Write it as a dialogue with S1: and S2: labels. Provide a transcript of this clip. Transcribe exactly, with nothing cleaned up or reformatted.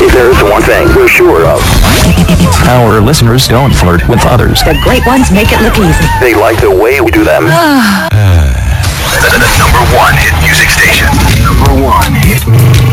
S1: There's one thing we're sure of.
S2: Our listeners don't flirt with others.
S3: The great ones make it look easy.
S1: They like the way we do them.